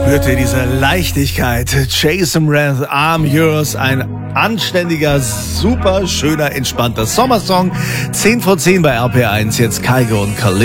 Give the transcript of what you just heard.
Spürt ihr diese Leichtigkeit? Jason Mraz, I'm Yours, ein anständiger, super schöner, entspannter Sommersong. 10 vor 10 bei RP1, jetzt Kygo und Khalil.